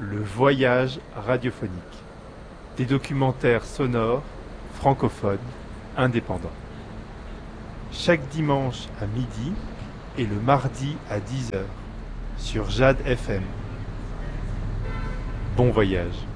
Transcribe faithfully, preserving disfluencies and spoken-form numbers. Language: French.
Le voyage radiophonique. Des documentaires sonores, francophones, indépendants. Chaque dimanche à midi et le mardi à dix heures sur Jade F M. Bon voyage.